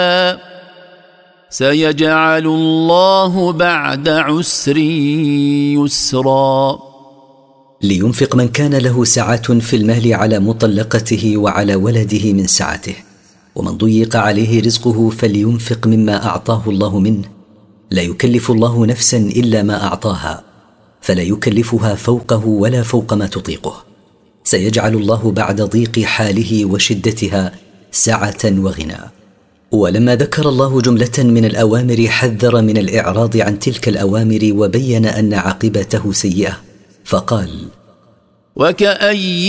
سيجعل الله بعد عسر يسرا. لينفق من كان له سعة في المال على مطلقته وعلى ولده من سعته، ومن ضيق عليه رزقه فلينفق مما أعطاه الله منه. لا يكلف الله نفسا إلا ما أعطاها، فلا يكلفها فوقه ولا فوق ما تطيقه. سيجعل الله بعد ضيق حاله وشدتها سعة وغنى. ولما ذكر الله جملة من الأوامر حذر من الإعراض عن تلك الأوامر وبين أن عاقبته سيئة، فقال: وكأي